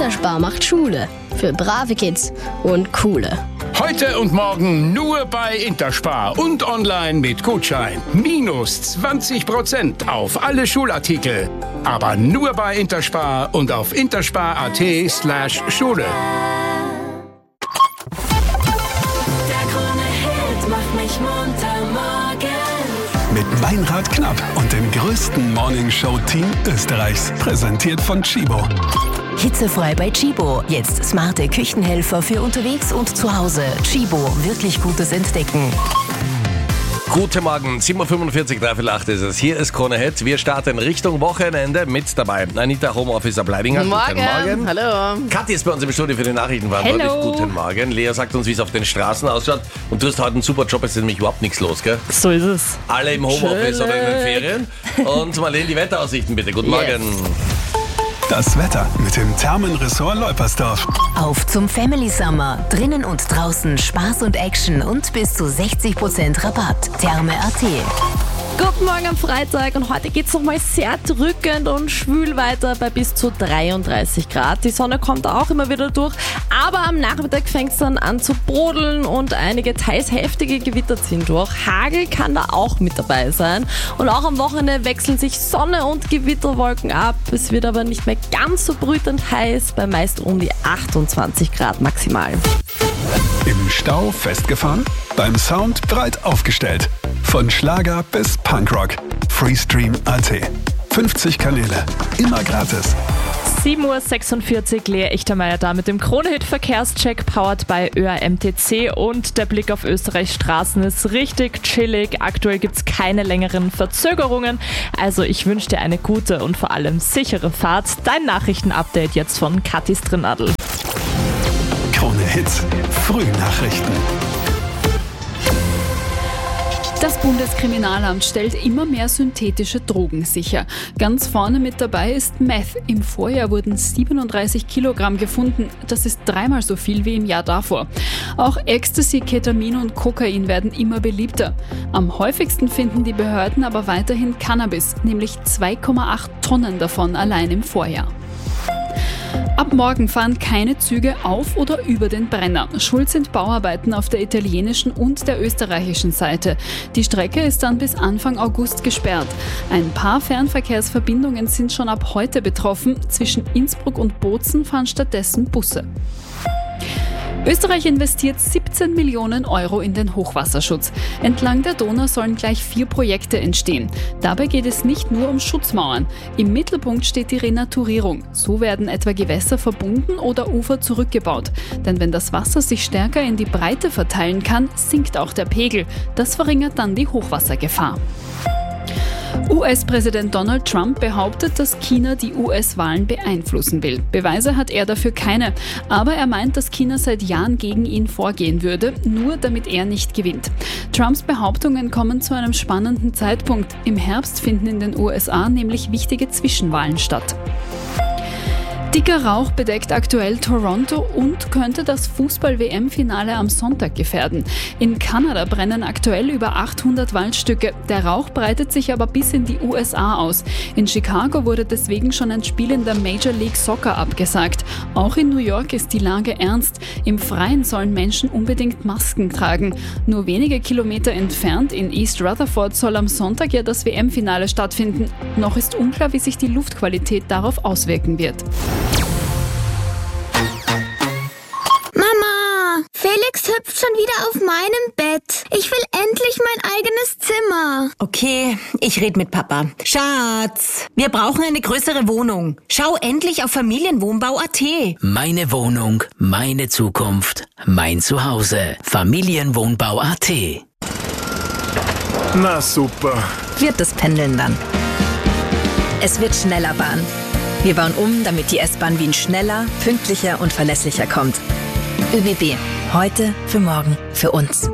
Interspar macht Schule. Für brave Kids und coole. Heute und morgen nur bei Interspar und online mit Gutschein. Minus 20% auf alle Schulartikel. Aber nur bei Interspar und auf interspar.at/Schule. Der Krone-Hit macht mich munter morgen. Mit Meinrad Knapp und dem größten Morningshow-Team Österreichs. Präsentiert von Tchibo. Hitzefrei bei Tchibo. Jetzt smarte Küchenhelfer für unterwegs und zu Hause. Tchibo, wirklich gutes Entdecken. Guten Morgen, 7.45 Uhr, 3:08 ist es. Hier ist Krone Hit. Wir starten Richtung Wochenende mit dabei. Anita, Homeofficer Bleidinger. Guten Morgen. Hallo. Kathi ist bei uns im Studio für die Nachrichten verantwortlich. Guten Morgen. Lea sagt uns, wie es auf den Straßen ausschaut. Und du hast heute einen super Job, es ist nämlich überhaupt nichts los, gell? So ist es. Alle im Homeoffice oder in den Ferien. Und Marlene, die Wetteraussichten bitte. Guten Morgen. Das Wetter mit dem Thermenressort Leupersdorf. Auf zum Family Summer. Drinnen und draußen Spaß und Action und bis zu 60% Rabatt. Therme.at. Guten Morgen am Freitag und heute geht es nochmal sehr drückend und schwül weiter bei bis zu 33 Grad. Die Sonne kommt auch immer wieder durch, aber am Nachmittag fängt es dann an zu brodeln und einige teils heftige Gewitter ziehen durch. Hagel kann da auch mit dabei sein und auch am Wochenende wechseln sich Sonne und Gewitterwolken ab. Es wird aber nicht mehr ganz so brütend heiß, bei meist um die 28 Grad maximal. Im Stau festgefahren? Beim Sound breit aufgestellt. Von Schlager bis Punkrock. Freestream.at. 50 Kanäle. Immer gratis. 7.46 Uhr, Lea Echtermeier da mit dem Krone-Hit-Verkehrscheck powered by ÖAMTC und der Blick auf Österreichs Straßen ist richtig chillig. Aktuell gibt es keine längeren Verzögerungen, also ich wünsche dir eine gute und vor allem sichere Fahrt. Dein Nachrichtenupdate jetzt von Kathi Strnadl. Krone Hits. Frühnachrichten. Das Bundeskriminalamt stellt immer mehr synthetische Drogen sicher. Ganz vorne mit dabei ist Meth. Im Vorjahr wurden 37 Kilogramm gefunden. Das ist 3-mal so viel wie im Jahr davor. Auch Ecstasy, Ketamin und Kokain werden immer beliebter. Am häufigsten finden die Behörden aber weiterhin Cannabis, nämlich 2,8 Tonnen davon allein im Vorjahr. Ab morgen fahren keine Züge auf oder über den Brenner. Schuld sind Bauarbeiten auf der italienischen und der österreichischen Seite. Die Strecke ist dann bis Anfang August gesperrt. Ein paar Fernverkehrsverbindungen sind schon ab heute betroffen. Zwischen Innsbruck und Bozen fahren stattdessen Busse. Österreich investiert 17 Millionen Euro in den Hochwasserschutz. Entlang der Donau sollen gleich 4 Projekte entstehen. Dabei geht es nicht nur um Schutzmauern. Im Mittelpunkt steht die Renaturierung. So werden etwa Gewässer verbunden oder Ufer zurückgebaut. Denn wenn das Wasser sich stärker in die Breite verteilen kann, sinkt auch der Pegel. Das verringert dann die Hochwassergefahr. US-Präsident Donald Trump behauptet, dass China die US-Wahlen beeinflussen will. Beweise hat er dafür keine. Aber er meint, dass China seit Jahren gegen ihn vorgehen würde, nur damit er nicht gewinnt. Trumps Behauptungen kommen zu einem spannenden Zeitpunkt. Im Herbst finden in den USA nämlich wichtige Zwischenwahlen statt. Dicker Rauch bedeckt aktuell Toronto und könnte das Fußball-WM-Finale am Sonntag gefährden. In Kanada brennen aktuell über 800 Waldstücke. Der Rauch breitet sich aber bis in die USA aus. In Chicago wurde deswegen schon ein Spiel in der Major League Soccer abgesagt. Auch in New York ist die Lage ernst. Im Freien sollen Menschen unbedingt Masken tragen. Nur wenige Kilometer entfernt in East Rutherford soll am Sonntag ja das WM-Finale stattfinden. Noch ist unklar, wie sich die Luftqualität darauf auswirken wird. Mama, Felix hüpft schon wieder auf meinem Bett. Ich will endlich mein eigenes Zimmer. Okay, ich rede mit Papa. Schatz, wir brauchen eine größere Wohnung. Schau endlich auf Familienwohnbau.at. Meine Wohnung, meine Zukunft, mein Zuhause. Familienwohnbau.at. Na super. Wird das Pendeln dann. Es wird schneller Bahn. Wir bauen um, damit die S-Bahn Wien schneller, pünktlicher und verlässlicher kommt. ÖBB. Heute, für morgen, für uns.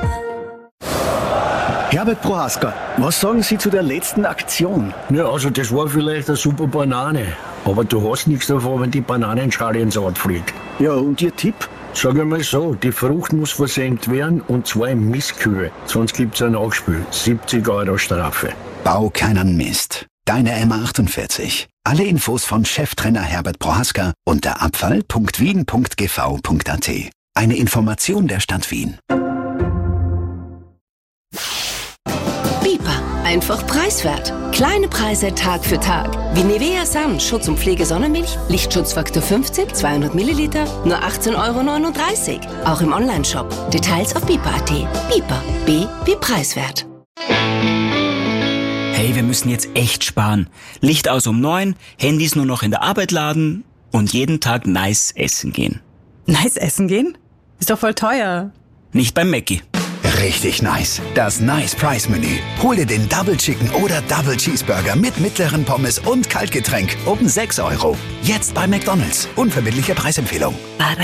Herbert Prohaska, was sagen Sie zu der letzten Aktion? Ja, also das war vielleicht eine super Banane. Aber du hast nichts davon, wenn die Bananenschale ins Ort fliegt. Ja, und Ihr Tipp? Sag einmal so, die Frucht muss versenkt werden und zwar in Mistkühe. Sonst gibt's ein Nachspiel. 70 € Strafe. Bau keinen Mist. Deine M48. Alle Infos von Cheftrainer Herbert Prohaska unter abfall.wien.gv.at. Eine Information der Stadt Wien. Bipa, einfach preiswert. Kleine Preise Tag für Tag. Wie Nivea Sun, Schutz- und Pflege-Sonnenmilch, Lichtschutzfaktor 50, 200 Milliliter, nur 18,39 €. Auch im Onlineshop. Details auf bipa.at. Bipa, B wie preiswert. Hey, wir müssen jetzt echt sparen. Licht aus um 9, Handys nur noch in der Arbeit laden und jeden Tag nice essen gehen. Nice essen gehen? Ist doch voll teuer. Nicht beim Mackie. Richtig nice. Das Nice Price Menü. Hol dir den Double Chicken oder Double Cheeseburger mit mittleren Pommes und Kaltgetränk um 6 €. Jetzt bei McDonald's. Unverbindliche Preisempfehlung.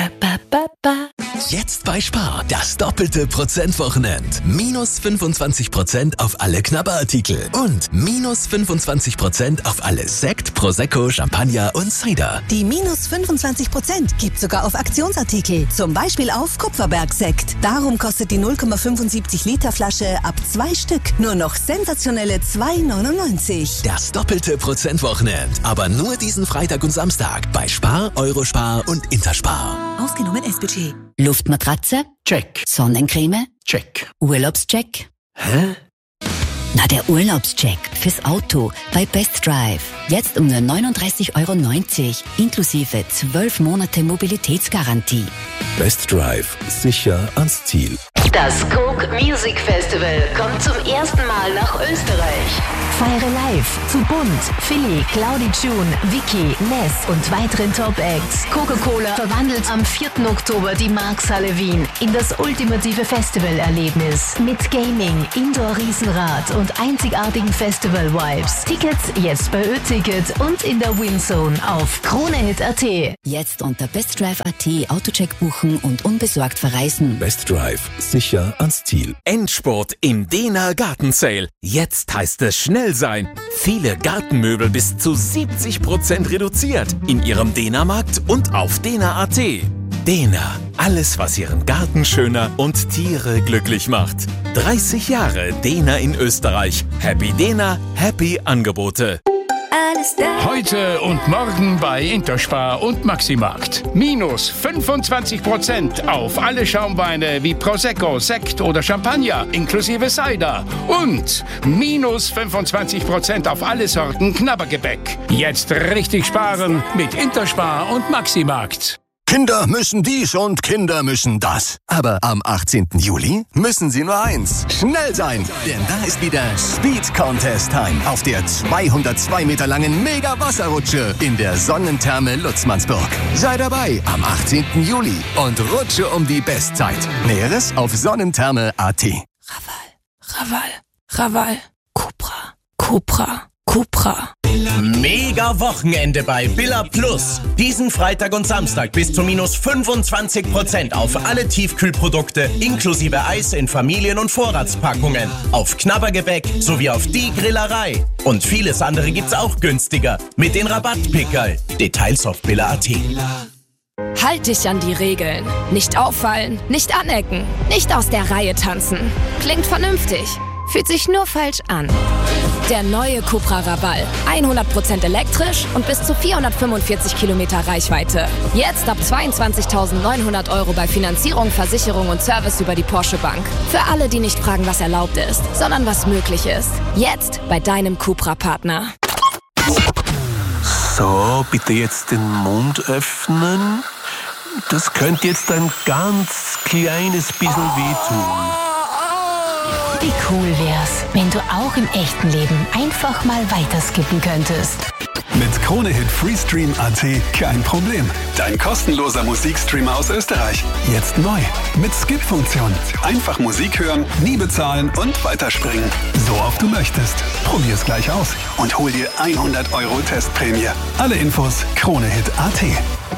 Jetzt bei Spar. Das doppelte Prozentwochenend. Minus 25% auf alle Knabberartikel. Und minus 25% auf alle Sekt, Prosecco, Champagner und Cider. Die minus 25% gibt sogar auf Aktionsartikel. Zum Beispiel auf Kupferbergsekt. Darum kostet die 0,75 Liter Flasche ab 2 Stück nur noch sensationelle 2,99. Das doppelte Prozentwochenend. Aber nur diesen Freitag und Samstag bei Spar, Eurospar und Interspar. Ausgenommen S-Budget. Luftmatratze? Check. Sonnencreme? Check. Urlaubscheck? Hä? Na, der Urlaubscheck fürs Auto bei Best Drive. Jetzt um nur 39,90 € inklusive 12 Monate Mobilitätsgarantie. Best Drive. Sicher ans Ziel. Das Coke Music Festival kommt zum ersten Mal nach Österreich. Feiere live zu Bunt, Philly, Claudi June, Vicky, Ness und weiteren Top-Acts. Coca-Cola verwandelt am 4. Oktober die Markshalle Wien in das ultimative Festivalerlebnis. Mit Gaming, Indoor-Riesenrad und einzigartigen Festival-Vibes. Tickets jetzt bei Ö-Ticket und in der Winzone auf KroneHit.at. Jetzt unter bestdrive.at Autocheck buchen und unbesorgt verreisen. Best Drive. Sicher ans Ziel. Endspurt im Dena Garten Sale. Jetzt heißt es schnell sein. Viele Gartenmöbel bis zu 70% reduziert in Ihrem Dena-Markt und auf dena.at. Dena, alles was Ihren Garten schöner und Tiere glücklich macht. 30 Jahre Dena in Österreich. Happy Dena, happy Angebote. Heute und morgen bei Interspar und Maximarkt. Minus 25% auf alle Schaumweine wie Prosecco, Sekt oder Champagner inklusive Cider. Und minus 25% auf alle Sorten Knabbergebäck. Jetzt richtig sparen mit Interspar und Maximarkt. Kinder müssen dies und Kinder müssen das. Aber am 18. Juli müssen sie nur eins: schnell sein. Denn da ist wieder Speed Contest Time auf der 202 Meter langen Mega-Wasserrutsche in der Sonnentherme Lutzmannsburg. Sei dabei am 18. Juli und rutsche um die Bestzeit. Näheres auf sonnentherme.at. Raval. Cupra. Mega Wochenende bei Billa Plus. Diesen Freitag und Samstag bis zu minus 25% auf alle Tiefkühlprodukte inklusive Eis in Familien- und Vorratspackungen. Auf Knabbergebäck sowie auf die Grillerei. Und vieles andere gibt's auch günstiger mit den Rabattpickerl. Details auf Billa.at. Halt dich an die Regeln. Nicht auffallen, nicht anecken, nicht aus der Reihe tanzen. Klingt vernünftig, fühlt sich nur falsch an. Der neue Cupra Raval. 100% elektrisch und bis zu 445 Kilometer Reichweite. Jetzt ab 22.900 € bei Finanzierung, Versicherung und Service über die Porsche Bank. Für alle, die nicht fragen, was erlaubt ist, sondern was möglich ist. Jetzt bei deinem Cupra-Partner. So, bitte jetzt den Mund öffnen. Das könnte jetzt ein ganz kleines bisschen wehtun. Wie cool wär's, wenn du auch im echten Leben einfach mal weiterskippen könntest. Mit KroneHit Freestream.at kein Problem. Dein kostenloser Musikstreamer aus Österreich. Jetzt neu. Mit Skip-Funktion. Einfach Musik hören, nie bezahlen und weiterspringen. So oft du möchtest. Probier's gleich aus und hol dir 100 € Testprämie. Alle Infos KroneHit.at.